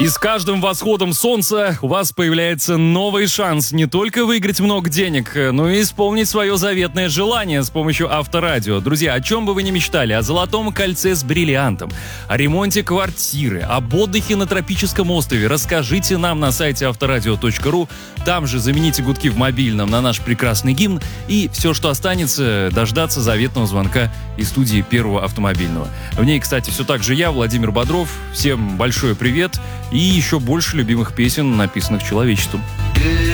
И с каждым восходом солнца у вас появляется новый шанс не только выиграть много денег, но и исполнить свое заветное желание с помощью Авторадио. Друзья, о чем бы вы ни мечтали, о золотом кольце с бриллиантом, о ремонте квартиры, об отдыхе на тропическом острове, расскажите нам на сайте авторадио.ру. Там же замените гудки в мобильном на наш прекрасный гимн, и все, что останется, дождаться заветного звонка из студии Первого автомобильного. В ней, кстати, все так же я, Владимир Бодров. Всем большой привет и еще больше любимых песен, написанных человечеством.